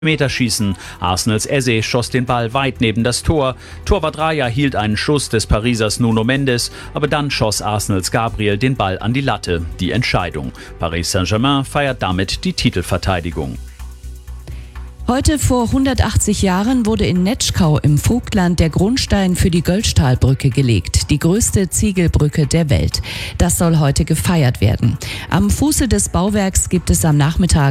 Meterschießen. Arsenals Eze schoss den Ball weit neben das Tor. Torwart Raya hielt einen Schuss des Parisers Nuno Mendes, aber dann schoss Arsenals Gabriel den Ball an die Latte. Die Entscheidung. Paris Saint-Germain feiert damit die Titelverteidigung. Heute vor 180 Jahren wurde in Netschkau im Vogtland der Grundstein für die Göllstahlbrücke gelegt, die größte Ziegelbrücke der Welt. Das soll heute gefeiert werden. Am Fuße des Bauwerks gibt es am Nachmittag